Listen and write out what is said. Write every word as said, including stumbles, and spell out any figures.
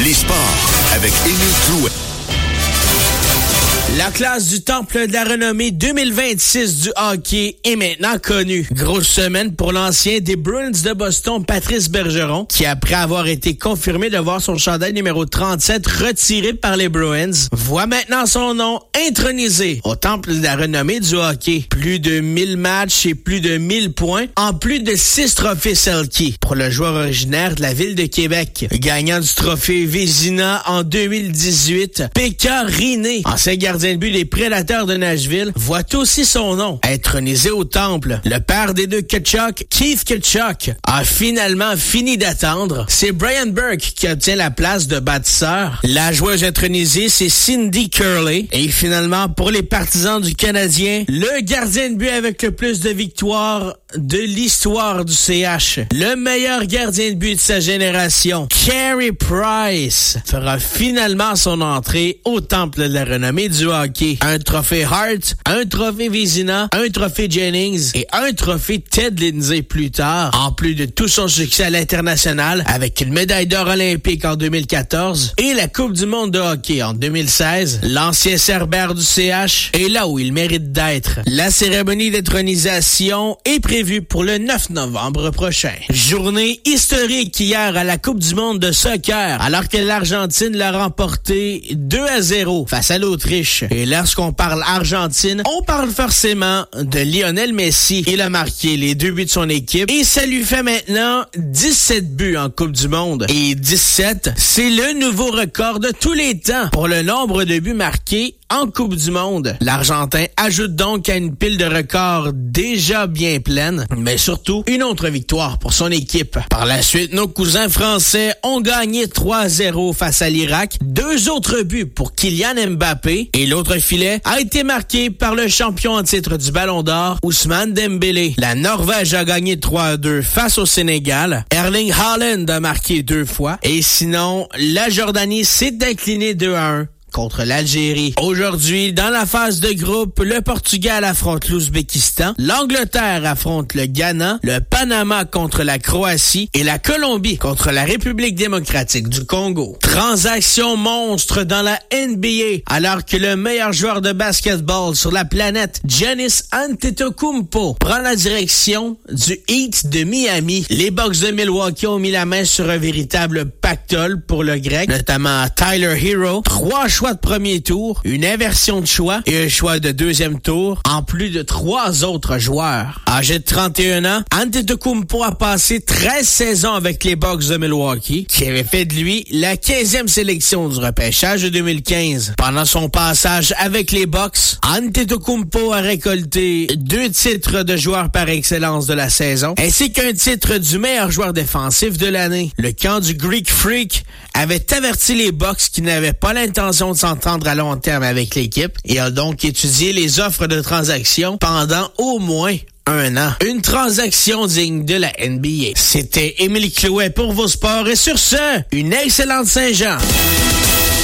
Les sports avec Émile Clouet. La classe du Temple de la renommée deux mille vingt-six du hockey est maintenant connue. Grosse semaine pour l'ancien des Bruins de Boston, Patrice Bergeron, qui après avoir été confirmé de voir son chandail numéro trente-sept retiré par les Bruins, voit maintenant son nom intronisé au Temple de la renommée du hockey. Plus de mille matchs et plus de mille points, en plus de six trophées Selke pour le joueur originaire de la ville de Québec. Gagnant du trophée Vézina en deux mille dix-huit, Pekka Rinne, ancien gardien de but des Prédateurs de Nashville, voit aussi son nom intronisé au Temple. Le père des deux Tkachuk, Keith Tkachuk, a finalement fini d'attendre. C'est Brian Burke qui obtient la place de bâtisseur. La joueuse intronisée, c'est Cindy Curley. Et finalement, pour les partisans du Canadien, le gardien de but avec le plus de victoires de l'histoire du C H, le meilleur gardien de but de sa génération, Carey Price, fera finalement son entrée au Temple de la renommée du hockey. Un trophée Hart, un trophée Vézina, un trophée Jennings et un trophée Ted Lindsay plus tard, en plus de tout son succès à l'international avec une médaille d'or olympique en deux mille quatorze et la Coupe du monde de hockey en deux mille seize. L'ancien cerbère du C H est là où il mérite d'être. La cérémonie d'intronisation est prévue pour le neuf novembre prochain. Journée historique hier à la Coupe du monde de soccer, alors que l'Argentine l'a remporté deux à zéro face à l'Autriche. Et lorsqu'on parle Argentine, on parle forcément de Lionel Messi. Il a marqué les deux buts de son équipe et ça lui fait maintenant dix-sept buts en Coupe du monde. Et dix-sept, c'est le nouveau record de tous les temps pour le nombre de buts marqués en Coupe du monde. L'Argentin ajoute donc à une pile de records déjà bien pleine, mais surtout une autre victoire pour son équipe. Par la suite, nos cousins français ont gagné trois à zéro face à l'Irak. Deux autres buts pour Kylian Mbappé et l'autre filet a été marqué par le champion en titre du Ballon d'Or, Ousmane Dembélé. La Norvège a gagné trois à deux face au Sénégal. Erling Haaland a marqué deux fois. Et sinon, la Jordanie s'est inclinée deux à un contre l'Algérie. Aujourd'hui, dans la phase de groupe, le Portugal affronte l'Ouzbékistan, l'Angleterre affronte le Ghana, le Panama contre la Croatie et la Colombie contre la République démocratique du Congo. Transaction monstre dans la N B A, alors que le meilleur joueur de basketball sur la planète, Giannis Antetokounmpo, prend la direction du Heat de Miami. Les Bucks de Milwaukee ont mis la main sur un véritable pactole pour le Grec, notamment Tyler Hero, trois choix de premier tour, une inversion de choix et un choix de deuxième tour, en plus de trois autres joueurs. Âgé de trente et un ans, Antetokounmpo a passé treize saisons avec les Bucks de Milwaukee, qui avait fait de lui la quinzième sélection du repêchage de deux mille quinze. Pendant son passage avec les Bucks, Antetokounmpo a récolté deux titres de joueur par excellence de la saison, ainsi qu'un titre du meilleur joueur défensif de l'année. Le camp du Greek Freak avait averti les Bucks qui n'avaient pas l'intention de s'entendre à long terme avec l'équipe et a donc étudié les offres de transaction pendant au moins un an. Une transaction digne de la N B A. C'était Émile Clouet pour vos sports et sur ce, une excellente Saint-Jean.